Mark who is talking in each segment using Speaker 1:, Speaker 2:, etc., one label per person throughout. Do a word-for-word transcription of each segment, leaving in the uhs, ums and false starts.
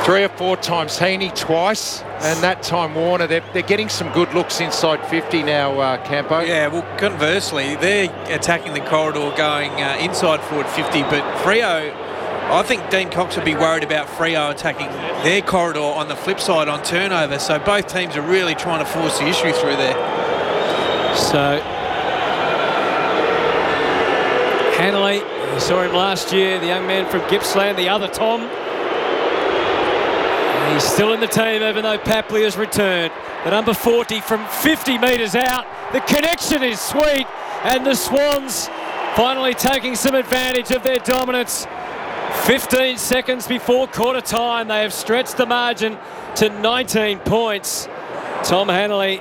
Speaker 1: Three or four times Heaney, twice, and that time Warner. They're, they're getting some good looks inside fifty now, uh, Campo.
Speaker 2: Yeah, well, conversely, they're attacking the corridor going uh, inside forward fifty, but Freo, I think Dean Cox would be worried about Freo attacking their corridor on the flip side on turnover, so both teams are really trying to force the issue through there.
Speaker 3: So, Hanley, you saw him last year, the young man from Gippsland, the other Tom. He's still in the team, even though Papley has returned. The number forty from fifty metres out. The connection is sweet, and the Swans finally taking some advantage of their dominance. fifteen seconds before quarter time, they have stretched the margin to nineteen points. Tom Hanley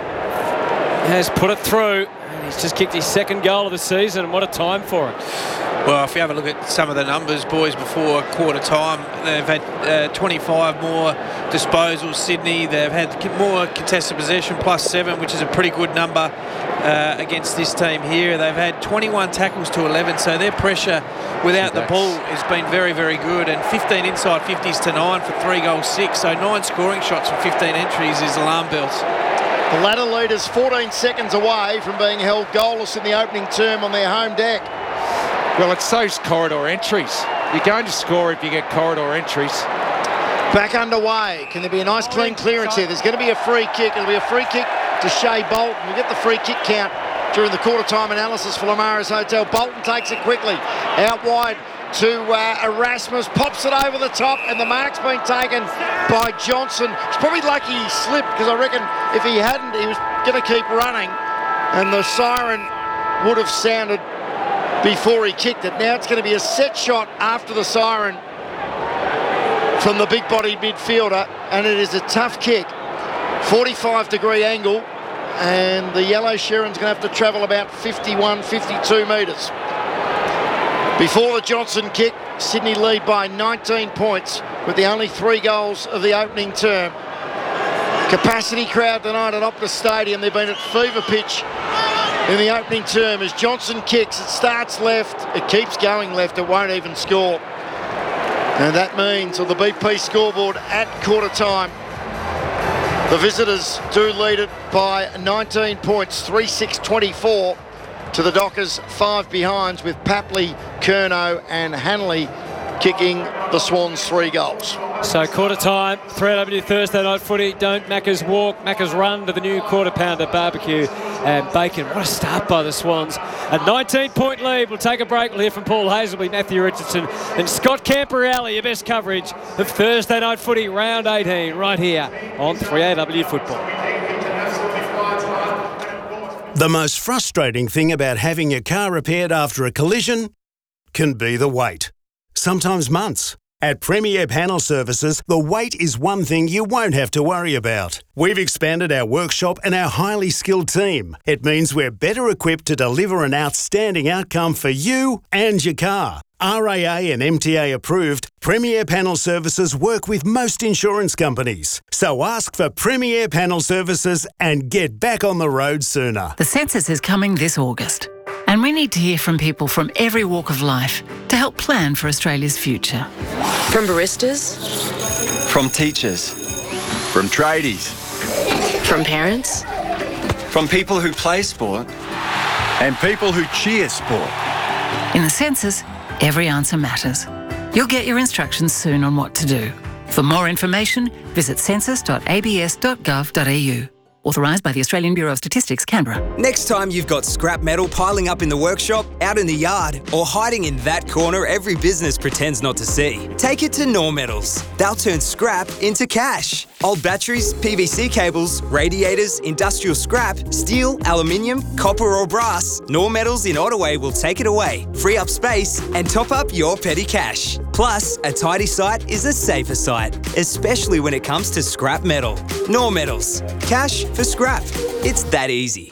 Speaker 3: has put it through, and he's just kicked his second goal of the season, and what a time for it.
Speaker 2: Well, if you have a look at some of the numbers, boys, before quarter time, they've had uh, twenty-five more disposals, Sydney. They've had more contested possession, plus seven, which is a pretty good number uh, against this team here. They've had twenty-one tackles to eleven, so their pressure without the ball has been very, very good. And fifteen inside fifties to nine for three goals, six. So nine scoring shots from fifteen entries is alarm bells.
Speaker 4: The ladder leaders fourteen seconds away from being held goalless in the opening term on their home deck.
Speaker 1: Well, it's those corridor entries. You're going to score if you get corridor entries.
Speaker 4: Back underway. Can there be a nice clean clearance here? There's going to be a free kick. It'll be a free kick to Shea Bolton. We'll get the free kick count during the quarter time analysis for Lamaris Hotel. Bolton takes it quickly. Out wide to uh, Erasmus. Pops it over the top, and the mark's been taken by Johnson. It's probably lucky he slipped, because I reckon if he hadn't, he was going to keep running, and the siren would have sounded before he kicked it. Now it's going to be a set shot after the siren from the big-bodied midfielder, and it is a tough kick. forty-five degree angle, and the yellow Sherrin's going to have to travel about fifty-one, fifty-two metres. Before the Johnson kick, Sydney lead by nineteen points with the only three goals of the opening term. Capacity crowd tonight at Optus Stadium. They've been at fever pitch in the opening term. As Johnson kicks, it starts left, it keeps going left, it won't even score. And that means on the B P scoreboard at quarter time, the visitors do lead it by nineteen points, three six twenty-four to the Dockers, five behinds, with Papley, Curnow and Hanley kicking the Swans three goals.
Speaker 3: So quarter time, three W Thursday night footy. Don't Macca's walk, Macca's run to the new quarter pounder barbecue and bacon. What a start by the Swans. A nineteen point lead. We'll take a break. We'll hear from Paul Hazelby, Matthew Richardson and Scott Camperelli. Your best coverage of Thursday night footy round eighteen right here on three A W Football.
Speaker 5: The most frustrating thing about having your car repaired after a collision can be the wait. Sometimes months. At Premier Panel Services, the wait is one thing you won't have to worry about. We've expanded our workshop and our highly skilled team. It means we're better equipped to deliver an outstanding outcome for you and your car. R A A and M T A approved, Premier Panel Services work with most insurance companies. So ask for Premier Panel Services and get back on the road sooner.
Speaker 6: The census is coming this August, and we need to hear from people from every walk of life to help plan for Australia's future.
Speaker 7: From baristas,
Speaker 8: from teachers, from tradies,
Speaker 7: from parents,
Speaker 8: from people who play sport, and people who cheer sport.
Speaker 6: In the census, every answer matters. You'll get your instructions soon on what to do. For more information, visit census dot a b s dot gov dot a u. Authorised by the Australian Bureau of Statistics, Canberra.
Speaker 9: Next time you've got scrap metal piling up in the workshop, out in the yard, or hiding in that corner every business pretends not to see, take it to Nor Metals. They'll turn scrap into cash. Old batteries, P V C cables, radiators, industrial scrap, steel, aluminium, copper or brass, Nor Metals in Ottaway will take it away, free up space and top up your petty cash. Plus, a tidy site is a safer site, especially when it comes to scrap metal. Nor Metals. Cash for scrap. It's that easy.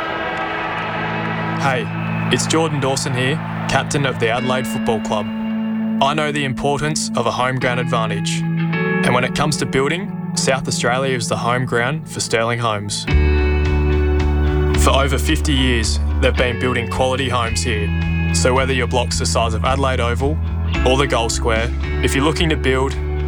Speaker 10: Hey, it's Jordan Dawson here, captain of the Adelaide Football Club. I know the importance of a home ground advantage. And when it comes to building, South Australia is the home ground for Sterling Homes. For over fifty years, they've been building quality homes here. So whether your block's the size of Adelaide Oval or the Gold Square, if you're looking to build,